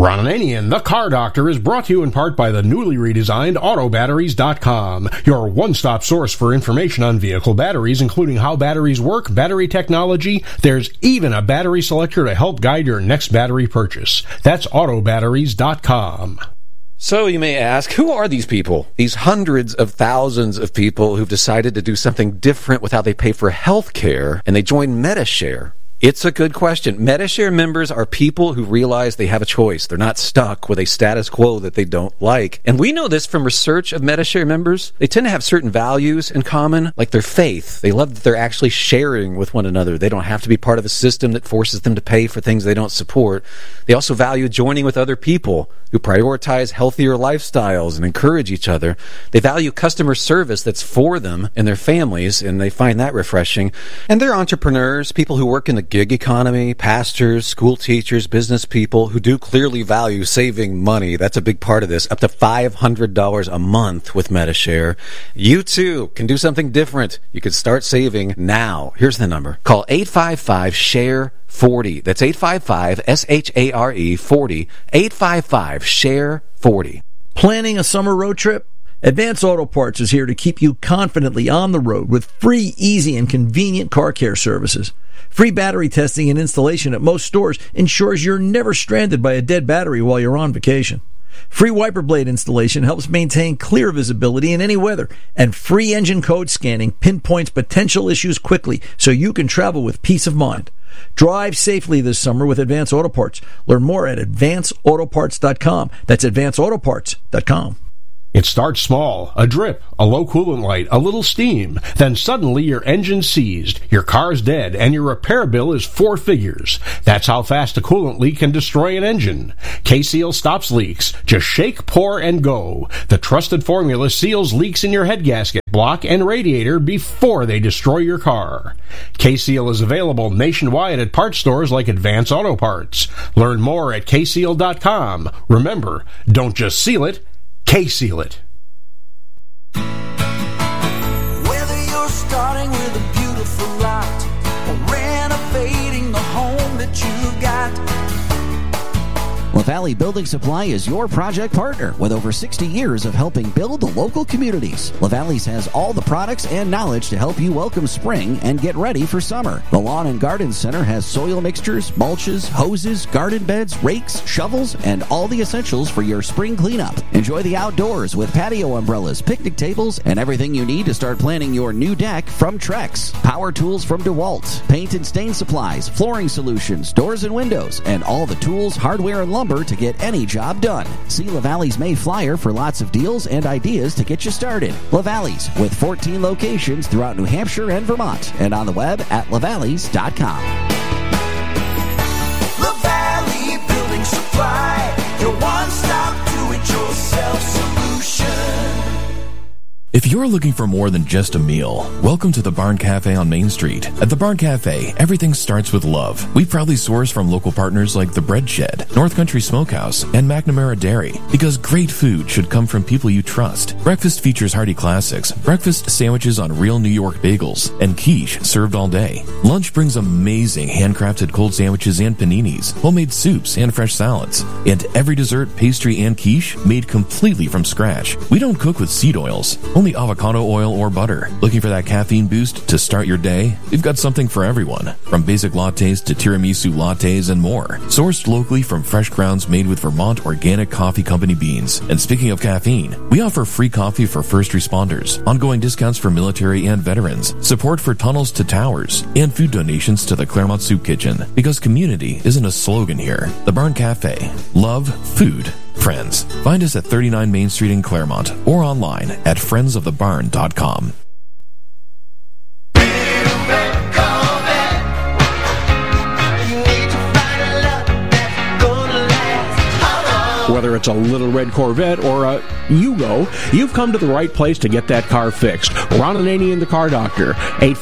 Ron Ananian, the Car Doctor, is brought to you in part by the newly redesigned Autobatteries.com, your one-stop source for information on vehicle batteries, including how batteries work, battery technology. There's even a battery selector to help guide your next battery purchase. That's Autobatteries.com. So you may ask, who are these people? These hundreds of thousands of people who've decided to do something different with how they pay for health care, and they join Medi-Share. It's a good question. Medi-Share members are people who realize they have a choice. They're not stuck with a status quo that they don't like. And we know this from research of Medi-Share members. They tend to have certain values in common, like their faith. They love that they're actually sharing with one another. They don't have to be part of a system that forces them to pay for things they don't support. They also value joining with other people who prioritize healthier lifestyles and encourage each other. They value customer service that's for them and their families, and they find that refreshing. And they're entrepreneurs, people who work in the gig economy, pastors, school teachers, business people who do clearly value saving money. That's a big part of this. Up to $500 a month with Medi-Share. You too can do something different. You can start saving now. Here's the number. Call 855-SHARE-40. That's 855-SHARE 40. 855-SHARE 40. Planning a summer road trip? Advance Auto Parts is here to keep you confidently on the road with free, easy, and convenient car care services. Free battery testing and installation at most stores ensures you're never stranded by a dead battery while you're on vacation. Free wiper blade installation helps maintain clear visibility in any weather, and free engine code scanning pinpoints potential issues quickly so you can travel with peace of mind. Drive safely this summer with Advance Auto Parts. Learn more at advanceautoparts.com. That's advanceautoparts.com. It starts small, a drip, a low coolant light, a little steam. Then suddenly your engine's seized, your car's dead, and your repair bill is 4 figures. That's how fast a coolant leak can destroy an engine. K-Seal stops leaks. Just shake, pour, and go. The trusted formula seals leaks in your head gasket, block, and radiator before they destroy your car. K-Seal is available nationwide at parts stores like Advance Auto Parts. Learn more at kseal.com. Remember, don't just seal it, K-Seal it. Whether you're starting with a beautiful lot or renovating the home that you got, LaValley Building Supply is your project partner with over 60 years of helping build the local communities. LaValley's has all the products and knowledge to help you welcome spring and get ready for summer. The Lawn and Garden Center has soil mixtures, mulches, hoses, garden beds, rakes, shovels, and all the essentials for your spring cleanup. Enjoy the outdoors with patio umbrellas, picnic tables, and everything you need to start planning your new deck from Trex. Power tools from DeWalt, paint and stain supplies, flooring solutions, doors and windows, and all the tools, hardware, and lumber to get any job done. See LaValley's May Flyer for lots of deals and ideas to get you started. LaValley's, with 14 locations throughout New Hampshire and Vermont, and on the web at lavalleys.com. LaValley Building Supply, your one-stop do-it-yourself solution. If you're looking for more than just a meal, welcome to the Barn Cafe on Main Street. At the Barn Cafe, everything starts with love. We proudly source from local partners like The Bread Shed, North Country Smokehouse, and McNamara Dairy, because great food should come from people you trust. Breakfast features hearty classics, breakfast sandwiches on real New York bagels, and quiche served all day. Lunch brings amazing handcrafted cold sandwiches and paninis, homemade soups and fresh salads, and every dessert, pastry, and quiche made completely from scratch. We don't cook with seed oils, only avocado oil or butter. Looking for that caffeine boost to start your day? We've got something for everyone, from basic lattes to tiramisu lattes and more. Sourced locally from fresh grounds made with Vermont Organic Coffee Company beans. And speaking of caffeine, we offer free coffee for first responders, ongoing discounts for military and veterans, support for Tunnels to Towers, and food donations to the Claremont Soup Kitchen. Because community isn't a slogan here. The Barn Cafe. Love, food, friends. Find us at 39 Main Street in Claremont or online at friendsofthebarn.com. Whether it's a little red Corvette or a Yugo, you've come to the right place to get that car fixed. Ron Ananian, the Car Doctor,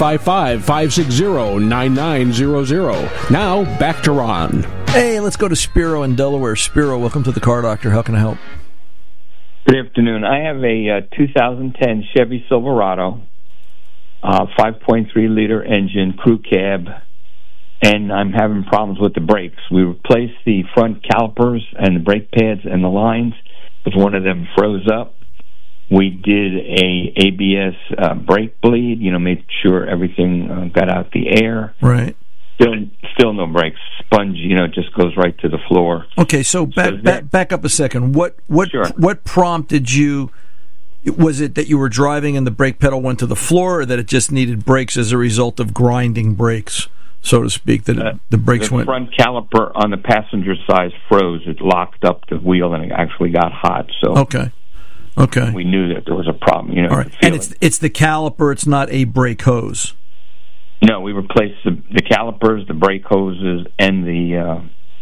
855-560-9900. Now, back to Ron. Hey, let's go to Spiro in Delaware. Spiro, welcome to the Car Doctor. How can I help? Good afternoon. I have a 2010 Chevy Silverado, 5.3-liter engine, crew cab, and I'm having problems with the brakes. We replaced the front calipers and the brake pads and the lines because one of them froze up. We did a ABS brake bleed, made sure everything got out the air. Right. Still no brakes. Sponge, just goes right to the floor. Okay, so back up a second. What prompted you? Was it that you were driving and the brake pedal went to the floor, or that it just needed brakes as a result of grinding brakes, so to speak? That the brakes went. The front caliper on the passenger side froze. It locked up the wheel and it actually got hot. So okay. We knew that there was a problem. All right. And it's the caliper. It's not a brake hose. No, we replaced the calipers, the brake hoses, and the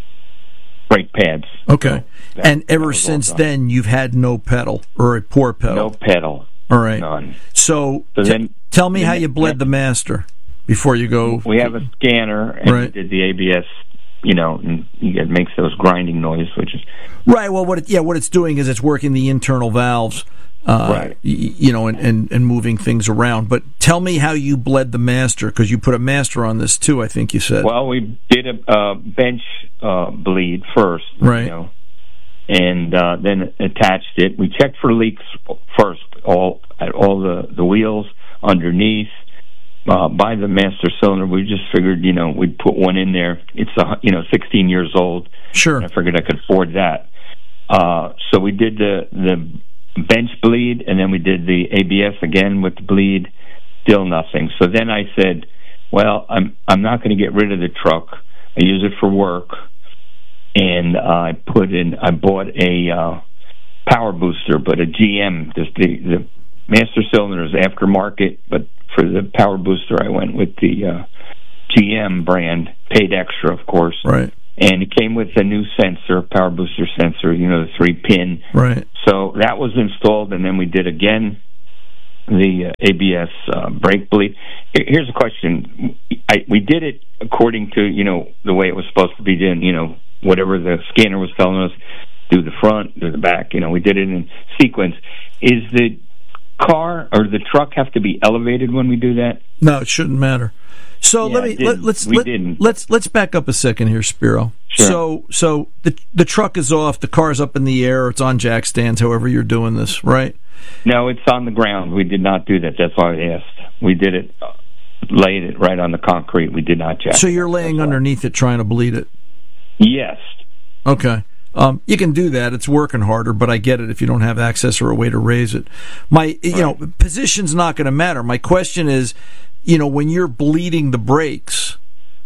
brake pads. Okay. So and ever since then, you've had no pedal, or a poor pedal? No pedal. All right. None. So tell me how you bled the master before you go. We have a scanner, and we did the ABS, and it makes those grinding noises, which is... Right, well, what it's doing is it's working the internal valves, right. And moving things around. But tell me how you bled the master, because you put a master on this too, I think you said. Well, we did a bench bleed first, right. And then attached it. We checked for leaks first, at all the wheels, underneath, by the master cylinder. We just figured, we'd put one in there. It's 16 years old. Sure. I figured I could afford that. So we did the bench bleed, and then we did the ABS again with the bleed. Still nothing. So then I said, well, I'm not going to get rid of the truck. I use it for work, and I bought a power booster, but a GM. The master cylinder is aftermarket, but for the power booster, I went with the GM brand. Paid extra, of course. Right. And it came with a new sensor, power booster sensor, the 3-pin. Right. So that was installed, and then we did again the ABS brake bleed. Here's a question. We did it according to, the way it was supposed to be done, whatever the scanner was telling us, do the front, do the back, we did it in sequence. Is the car or the truck have to be elevated when we do that? No, it shouldn't matter. So let's back up a second here, Spiro. Sure. So the truck is off, the car's up in the air, it's on jack stands, however you're doing this, right? No, it's on the ground. We did not do that. That's why I asked. We did it, laid it right on the concrete. We did not jack. So you're laying underneath it trying to bleed it? Yes. Okay. You can do that. It's working harder, but I get it if you don't have access or a way to raise it. Position's not going to matter. My question is, when you're bleeding the brakes,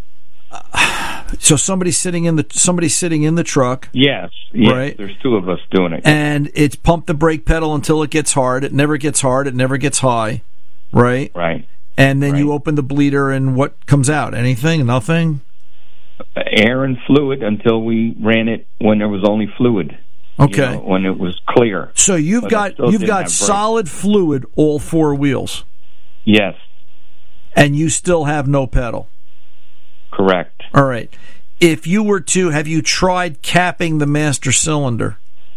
so somebody's sitting in the truck. Yes. Right. There's two of us doing it, and it's pump the brake pedal until it gets hard. It never gets hard. It never gets high. Right. Right. And then you open the bleeder, and what comes out? Anything? Nothing. Air and fluid until we ran it when there was only fluid. Okay. When it was clear. So you've got solid fluid all four wheels. Yes. And you still have no pedal. Correct. All right. If you were to, have you tried capping the master cylinder?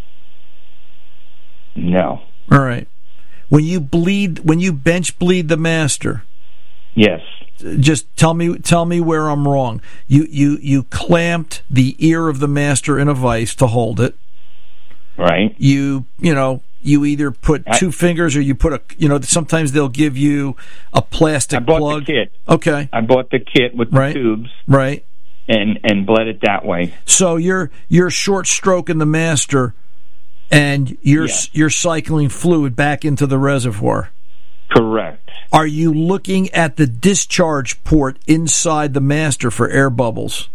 No. All right. When you bench bleed the master. Yes. Just tell me where I'm wrong. You clamped the ear of the master in a vise to hold it. Right. You either put two fingers or you put sometimes they'll give you a plastic plug. I bought the kit. Okay. I bought the kit with the tubes. Right. And bled it that way. So you're short stroking the master and you're cycling fluid back into the reservoir. Correct. Are you looking at the discharge port inside the master for air bubbles?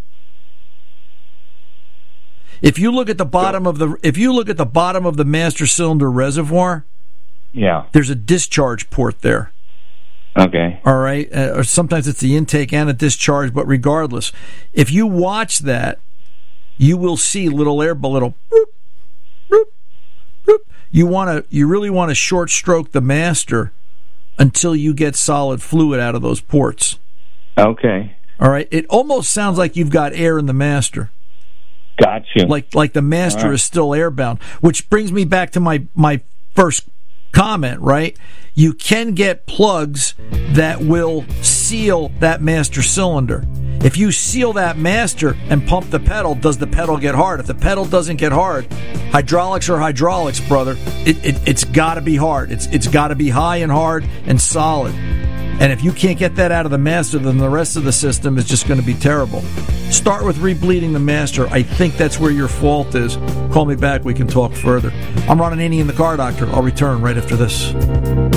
If you look at the bottom of the master cylinder reservoir, there's a discharge port there. Okay. All right. Or sometimes it's the intake and a discharge, but regardless, if you watch that, you will see little air bubble, boop, boop, boop. You really want to short stroke the master until you get solid fluid out of those ports. Okay. All right. It almost sounds like you've got air in the master. Gotcha. Like the master is still airbound, which brings me back to my first comment, right? You can get plugs that will seal that master cylinder. If you seal that master and pump the pedal, does the pedal get hard? If the pedal doesn't get hard, hydraulics are hydraulics, brother. It's got to be hard. It's got to be high and hard and solid. And if you can't get that out of the master, then the rest of the system is just going to be terrible. Start with rebleeding the master. I think that's where your fault is. Call me back. We can talk further. I'm Ron Ananian, the Car Doctor. I'll return right after this.